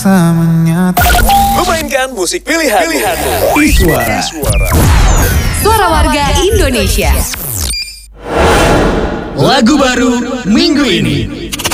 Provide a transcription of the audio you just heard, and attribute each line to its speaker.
Speaker 1: Memainkan musik pilihan.
Speaker 2: Iswara.
Speaker 3: Suara warga Indonesia.
Speaker 2: Lagu baru minggu ini.